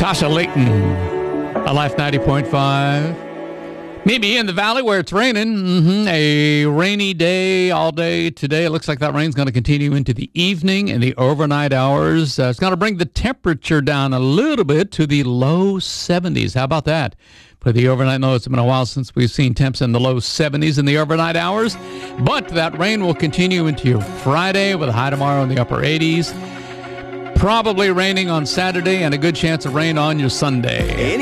Tasha Layton, Alive 90.5. Maybe in the valley where it's raining. A rainy day all day today. It looks like that rain's going to continue into the evening and the overnight hours. It's going to bring the temperature down a little bit to the low 70s. How about that? For the overnight, no, it's been a while since we've seen temps in the low 70s in the overnight hours. But that rain will continue into your Friday with a high tomorrow in the upper 80s. Probably raining on Saturday and a good chance of rain on your Sunday.